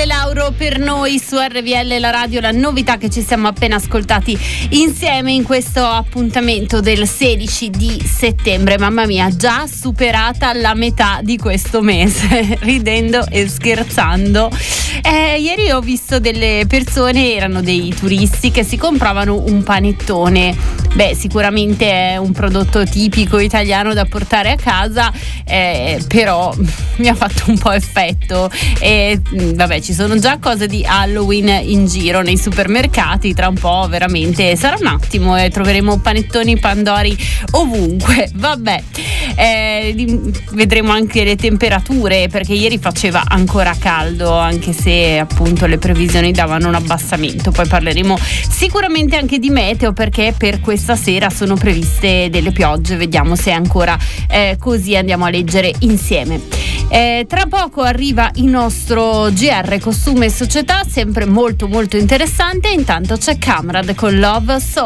Achille Lauro per noi su RVL la radio, la novità che ci siamo appena ascoltati insieme in questo appuntamento del 16 di settembre. Mamma mia, già superata la metà di questo mese, ridendo e scherzando. Ieri ho visto delle persone, erano dei turisti che si compravano un panettone. Beh, sicuramente è un prodotto tipico italiano da portare a casa, però mi ha fatto un po' effetto. Vabbè, ci sono già cose di Halloween in giro nei supermercati, tra un po' veramente sarà un attimo e troveremo panettoni pandori ovunque. Vabbè, vedremo anche le temperature, perché ieri faceva ancora caldo, anche se appunto le previsioni davano un abbassamento. Poi parleremo sicuramente anche di meteo, perché per questa sera sono previste delle piogge, vediamo se è ancora così, andiamo a leggere insieme. Tra poco arriva il nostro GR Costume e Società, sempre molto molto interessante. Intanto c'è Camrad con Love Soul.